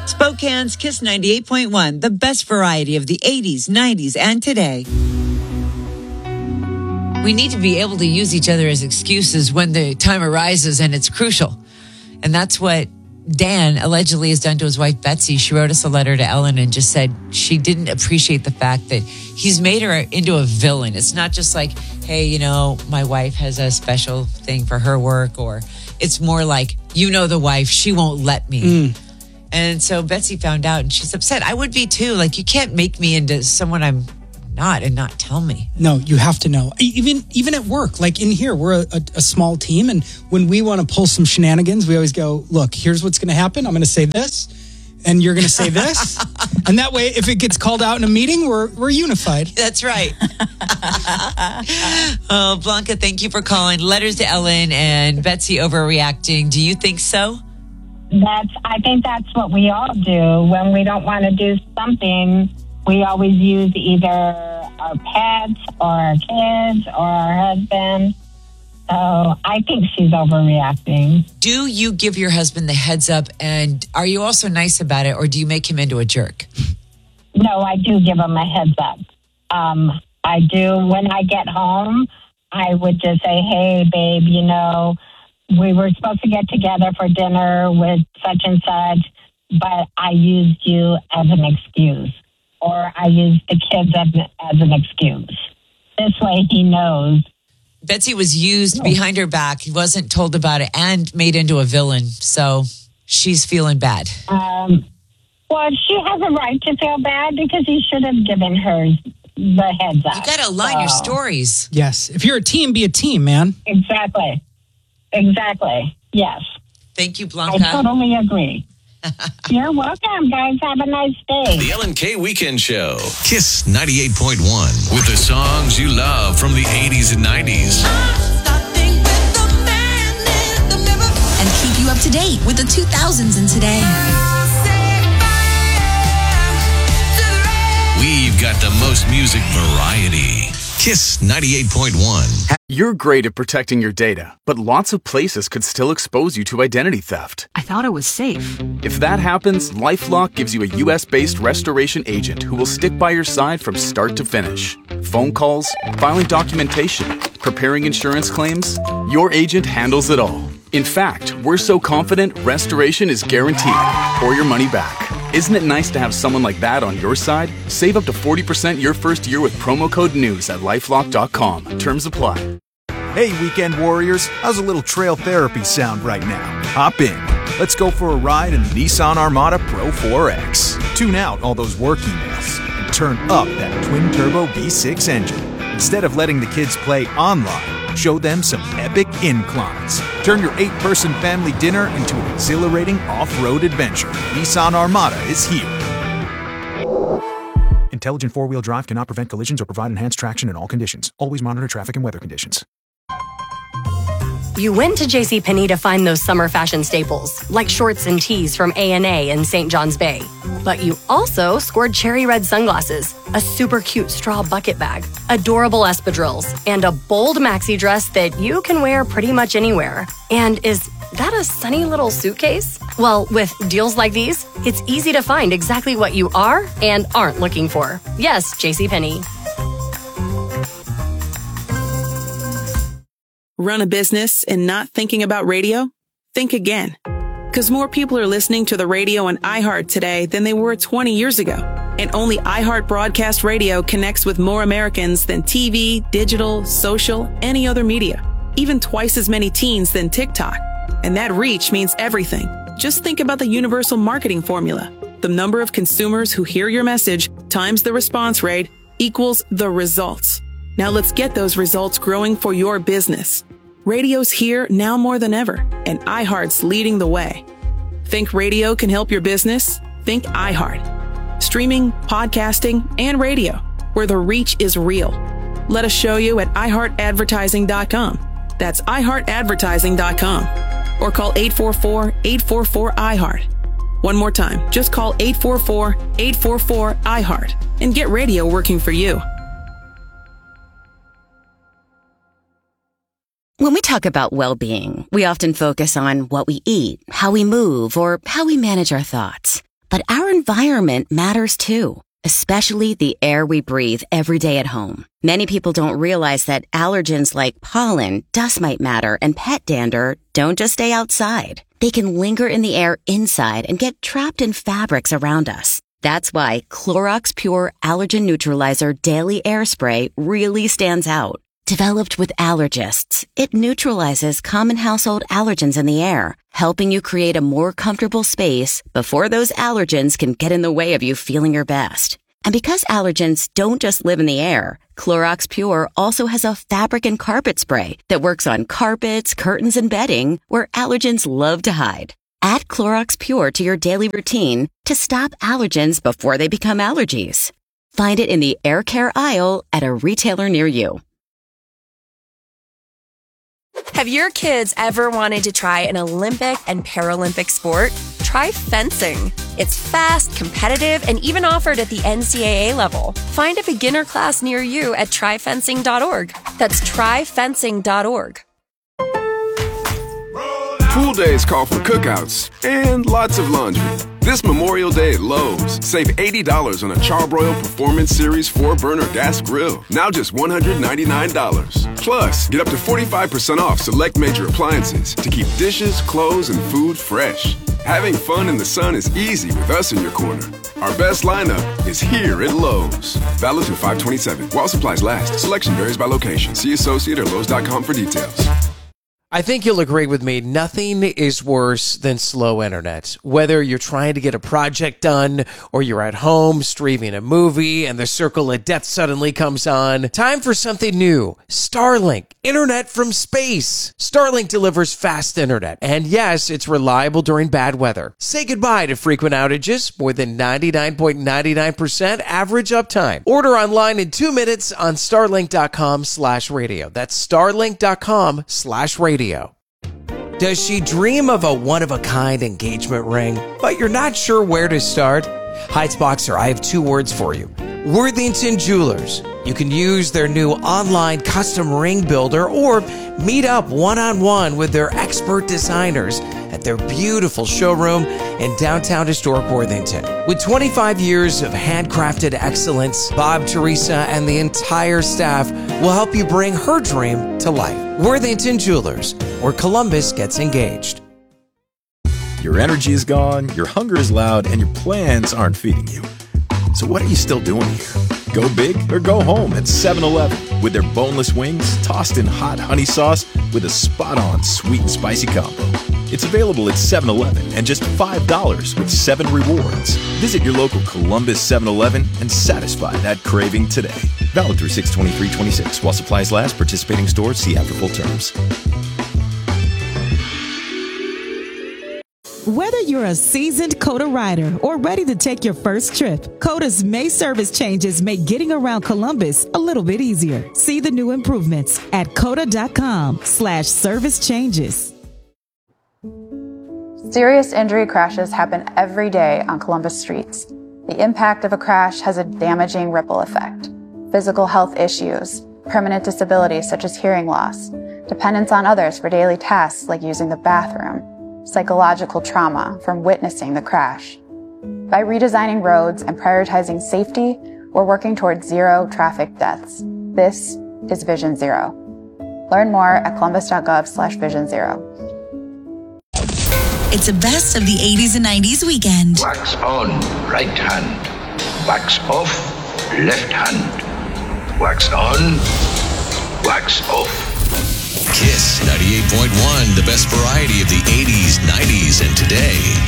Spokane's Kiss 98.1, the best variety of the 80s, 90s, and today. We need to be able to use each other as excuses when the time arises and it's crucial. And that's what Dan allegedly has done to his wife, Betsy. She wrote us a letter to Ellen and just said she didn't appreciate the fact that he's made her into a villain. It's not just like, hey, you know, my wife has a special thing for her work, or it's more like, you know, the wife, she won't let me. And so Betsy found out and she's upset. I would be too. Like, you can't make me into someone I'm not and not tell me. No, you have to know. Even at work, like in here, we're a small team. And when we want to pull some shenanigans, we always go, look, here's what's going to happen. I'm going to say this and you're going to say this. And that way, if it gets called out in a meeting, we're unified. That's right. Oh, Blanca, thank you for calling. Letters to Ellen and Betsy overreacting. Do you think so? I think that's what we all do. When we don't want to do something, we always use either our pets or our kids or our husband. So I think she's overreacting. Do you give your husband the heads up, and are you also nice about it, or do you make him into a jerk? No, I do give him a heads up. I do. When I get home, I would just say, hey, babe, you know, we were supposed to get together for dinner with such and such, but I used you as an excuse, or I used the kids as an excuse. This way he knows. Betsy was used behind her back. He wasn't told about it and made into a villain. So she's feeling bad. Well, she has a right to feel bad because he should have given her the heads up. You got to align your stories. Yes. If you're a team, be a team, man. Exactly. Yes. Thank you, Blanca. I totally agree. You're welcome, guys. Have a nice day. The Ellen K Weekend Show. Kiss 98.1. With the songs you love from the 80s and 90s. And keep you up to date with the 2000s and today. We've got the most music variety. Kiss 98.1. You're great at protecting your data, but lots of places could still expose you to identity theft. I thought it was safe. If that happens, LifeLock gives you a U.S.-based restoration agent who will stick by your side from start to finish. Phone calls, filing documentation, preparing insurance claims, your agent handles it all. In fact, we're so confident restoration is guaranteed or your money back. Isn't it nice to have someone like that on your side? Save up to 40% your first year with promo code NEWS at LifeLock.com. Terms apply. Hey, weekend warriors, how's a little trail therapy sound right now? Hop in. Let's go for a ride in the Nissan Armada Pro 4X. Tune out all those work emails and turn up that twin-turbo V6 engine. Instead of letting the kids play online, show them some epic inclines. Turn your 8-person family dinner into an exhilarating off-road adventure. Nissan Armada is here. Intelligent four-wheel drive cannot prevent collisions or provide enhanced traction in all conditions. Always monitor traffic and weather conditions. You went to JCPenney to find those summer fashion staples, like shorts and tees from A&A in St. John's Bay. But you also scored cherry red sunglasses, a super cute straw bucket bag, adorable espadrilles, and a bold maxi dress that you can wear pretty much anywhere. And is that a sunny little suitcase? Well, with deals like these, it's easy to find exactly what you are and aren't looking for. Yes, JCPenney. Run a business and not thinking about radio? Think again. Because more people are listening to the radio on iHeart today than they were 20 years ago. And only iHeart Broadcast Radio connects with more Americans than TV, digital, social, any other media. Even twice as many teens than TikTok. And that reach means everything. Just think about the universal marketing formula. The number of consumers who hear your message times the response rate equals the results. Now let's get those results growing for your business. Radio's here now more than ever, and iHeart's leading the way. Think radio can help your business? Think iHeart. Streaming, podcasting, and radio, where the reach is real. Let us show you at iHeartAdvertising.com. That's iHeartAdvertising.com. Or call 844-844-iHeart. One more time, just call 844-844-iHeart and get radio working for you. When we talk about well-being, we often focus on what we eat, how we move, or how we manage our thoughts. But our environment matters too, especially the air we breathe every day at home. Many people don't realize that allergens like pollen, dust mite matter, and pet dander don't just stay outside. They can linger in the air inside and get trapped in fabrics around us. That's why Clorox Pure Allergen Neutralizer Daily Air Spray really stands out. Developed with allergists, it neutralizes common household allergens in the air, helping you create a more comfortable space before those allergens can get in the way of you feeling your best. And because allergens don't just live in the air, Clorox Pure also has a fabric and carpet spray that works on carpets, curtains, and bedding where allergens love to hide. Add Clorox Pure to your daily routine to stop allergens before they become allergies. Find it in the air care aisle at a retailer near you. Have your kids ever wanted to try an Olympic and Paralympic sport? Try fencing. It's fast, competitive, and even offered at the NCAA level. Find a beginner class near you at tryfencing.org. That's tryfencing.org. Pool days call for cookouts and lots of laundry. This Memorial Day at Lowe's, save $80 on a Charbroil Performance Series 4-burner gas grill. Now just $199. Plus, get up to 45% off select major appliances to keep dishes, clothes, and food fresh. Having fun in the sun is easy with us in your corner. Our best lineup is here at Lowe's. Valid through 5/27. While supplies last. Selection varies by location. See associate or Lowe's.com for details. I think you'll agree with me. Nothing is worse than slow internet. Whether you're trying to get a project done or you're at home streaming a movie and the circle of death suddenly comes on. Time for something new. Starlink. Internet from space. Starlink delivers fast internet. And yes, it's reliable during bad weather. Say goodbye to frequent outages. More than 99.99% average uptime. Order online in 2 minutes on starlink.com/radio. That's starlink.com/radio. Does she dream of a one-of-a-kind engagement ring, but you're not sure where to start? Heights Boxer, I have 2 words for you. Worthington Jewelers. You can use their new online custom ring builder or meet up one-on-one with their expert designers at their beautiful showroom in downtown historic Worthington. With 25 years of handcrafted excellence, Bob, Teresa, and the entire staff will help you bring her dream to life. Worthington Jewelers, where Columbus gets engaged. Your energy is gone, your hunger is loud, and your plans aren't feeding you. So what are you still doing here? Go big or go home at 7-Eleven with their boneless wings tossed in hot honey sauce with a spot-on sweet and spicy combo. It's available at 7-Eleven and just $5 with 7 rewards. Visit your local Columbus 7-Eleven and satisfy that craving today. Valid through 6/23/26. While supplies last, participating stores see after full terms. Whether you're a seasoned COTA rider or ready to take your first trip, COTA's May service changes make getting around Columbus a little bit easier. See the new improvements at COTA.com/service changes. Serious injury crashes happen every day on Columbus streets. The impact of a crash has a damaging ripple effect. Physical health issues, permanent disabilities such as hearing loss, dependence on others for daily tasks like using the bathroom, psychological trauma from witnessing the crash. By redesigning roads and prioritizing safety, we're working towards 0 traffic deaths. This is Vision Zero. Learn more at columbus.gov/Vision Zero. It's the best of the 80s and 90s weekend. Wax on, right hand. Wax off, left hand. Wax on, wax off. Kiss 98.1, the best variety of the 80s, 90s, and today.